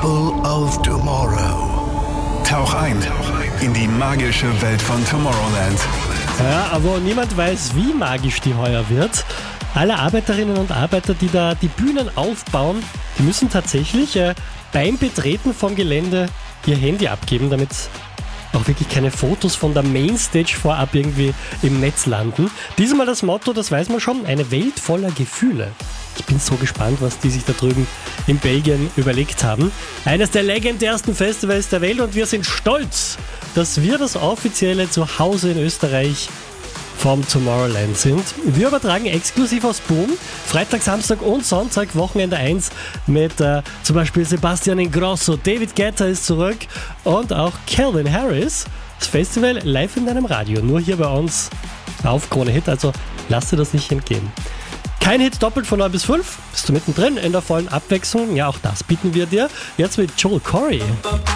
People of Tomorrow. Tauch ein in die magische Welt von Tomorrowland. Ja, aber niemand weiß, wie magisch die heuer wird. Alle Arbeiterinnen und Arbeiter, die da die Bühnen aufbauen, die müssen tatsächlich beim Betreten vom Gelände ihr Handy abgeben, damit auch wirklich keine Fotos von der Mainstage vorab irgendwie im Netz landen. Diesmal das Motto, das weiß man schon, eine Welt voller Gefühle. Ich bin so gespannt, was die sich da drüben in Belgien überlegt haben. Eines der legendärsten Festivals der Welt und wir sind stolz, dass wir das offizielle Zuhause in Österreich vom Tomorrowland sind. Wir übertragen exklusiv aus Boom. Freitag, Samstag und Sonntag, Wochenende 1 mit zum Beispiel Sebastian Ingrosso, David Guetta ist zurück und auch Calvin Harris. Das Festival live in deinem Radio, nur hier bei uns auf Krone Hit, also lass dir das nicht entgehen. Kein Hit doppelt von 9 bis 5, bist du mittendrin in der vollen Abwechslung. Ja, auch das bieten wir dir. Jetzt mit Joel Corry.